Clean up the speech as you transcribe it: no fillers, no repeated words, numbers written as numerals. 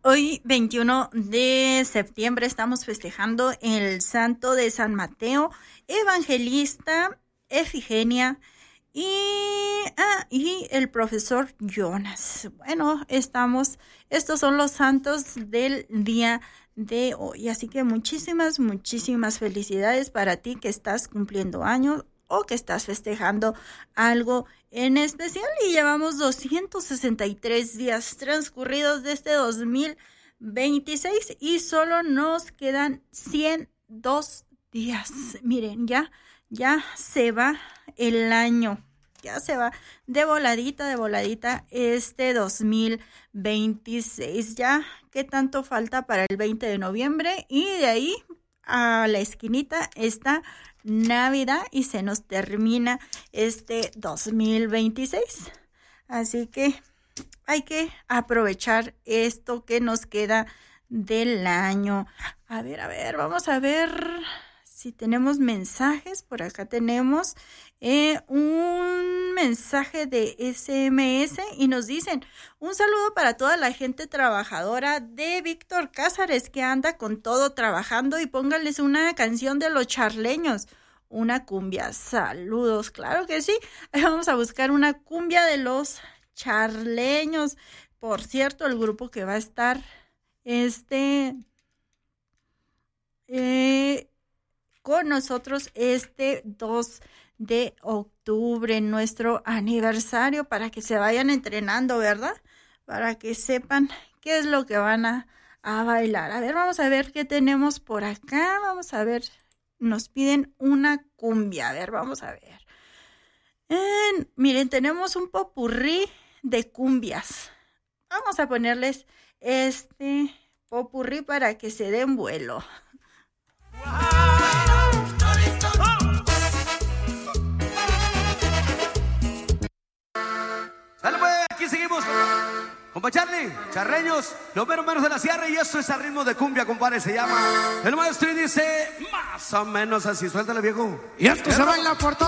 Hoy, 21 de septiembre, estamos festejando el santo de San Mateo, evangelista, Efigenia y el profesor Jonas. Bueno, estos son los santos del día de hoy. Así que muchísimas felicidades para ti que estás cumpliendo años o que estás festejando algo en especial. Y llevamos 263 días transcurridos de este 2026 y solo nos quedan 102 días. Miren, ya se va el año. Ya se va de voladita este 2026. Ya, ¿qué tanto falta para el 20 de noviembre? Y de ahí a la esquinita está Navidad y se nos termina este 2026. Así que hay que aprovechar esto que nos queda del año. A ver, vamos a ver si tenemos mensajes. Por acá tenemos un mensaje de SMS y nos dicen: un saludo para toda la gente trabajadora de Víctor Cázares que anda con todo trabajando, y pónganles una canción de los charleños, una cumbia. Saludos, claro que sí. Vamos a buscar una cumbia de los charleños. Por cierto, el grupo que va a estar con nosotros este 2 de octubre, nuestro aniversario, para que se vayan entrenando, ¿verdad? Para que sepan qué es lo que van a bailar. A ver, vamos a ver qué tenemos por acá. Vamos a ver, nos piden una cumbia. A ver, vamos a ver. Miren, tenemos un popurrí de cumbias. Vamos a ponerles este popurrí para que se den vuelo. Dale pues, aquí seguimos, compa Charlie, charreños, los menos de la sierra, y esto es a ritmo de cumbia, compadre, se llama el maestro y dice más o menos así. Suéltale, viejo. Y esto se baila por todo.